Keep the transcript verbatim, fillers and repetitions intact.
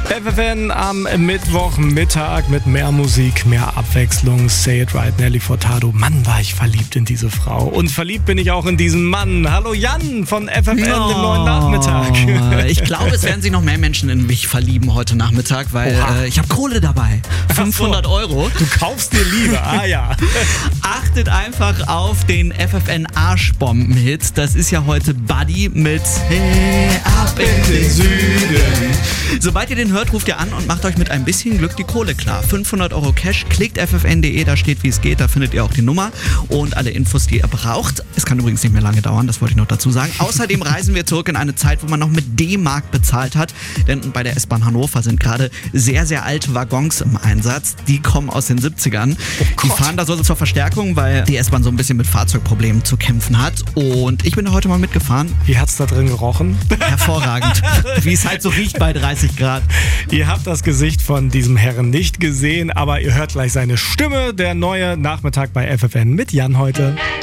F F N am Mittwochmittag mit mehr Musik, mehr Abwechslung. Say it right, Nelly Furtado. Mann, war ich verliebt in diese Frau. Und verliebt bin ich auch in diesen Mann. Hallo Jan von F F N, oh, dem neuen Nachmittag. Ich glaube, es werden sich noch mehr Menschen in mich verlieben heute Nachmittag, weil äh, ich habe Kohle dabei. fünfhundert Euro. Du kaufst dir Liebe, ah ja. Achtet einfach auf den F F N Arschbomben-Hit. Das ist ja heute Buddy mit Hey, ab in den Süden. Sobald ihr den hört, ruft ihr an und macht euch mit ein bisschen Glück die Kohle klar. fünfhundert Euro Cash, klickt f f n punkt d e, da steht, wie es geht, da findet ihr auch die Nummer und alle Infos, die ihr braucht. Es kann übrigens nicht mehr lange dauern, das wollte ich noch dazu sagen. Außerdem reisen wir zurück in eine Zeit, wo man noch mit D-Mark bezahlt hat, denn bei der S-Bahn Hannover sind gerade sehr, sehr alte Waggons im Einsatz. Die kommen aus den siebzigern. Oh die fahren da so zur Verstärkung, weil die S-Bahn so ein bisschen mit Fahrzeugproblemen zu kämpfen hat und ich bin da heute mal mitgefahren. Wie hat's da drin gerochen? Hervorragend. Wie es halt so riecht bei dreißig Grad. Ihr habt das Gesicht von diesem Herrn nicht gesehen, aber ihr hört gleich seine Stimme. Der neue Nachmittag bei F F N mit Jan heute.